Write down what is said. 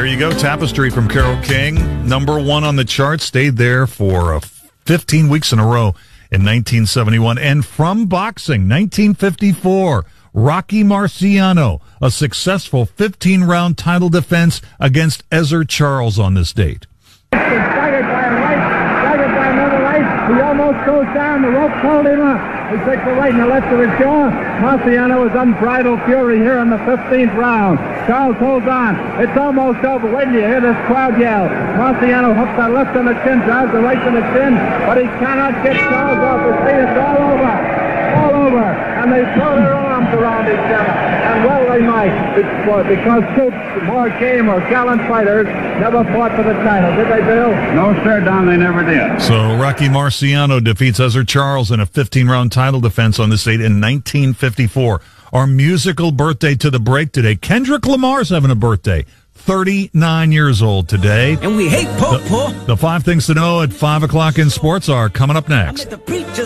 you go. Tapestry from Carole King. Number one on the chart. Stayed there for 15 weeks in a row in 1971. And from boxing, 1954, Rocky Marciano, a successful 15-round title defense against Ezzard Charles on this date. Staggered by another right. He almost goes down. The rope pulled him up. He takes the right and the left of his jaw. Marciano is unbridled fury here in the 15th round. Charles holds on. It's almost over. Wait till you hear this crowd yell. Marciano hooks the left on the chin, drives the right to the chin, but he cannot get Charles off his feet. It's all over. All over. And they throw their arms around each other. And well they might. Because two more game or gallant fighters never fought for the title. Did they, Bill? No, sir, Don, they never did. So Rocky Marciano defeats Ezzard Charles in a 15-round title defense on this date in 1954. Our musical birthday to the break today. Kendrick Lamar's having a birthday. 39 years old today. And we hate po-po. The 5 things to know at 5 o'clock in sports are coming up next.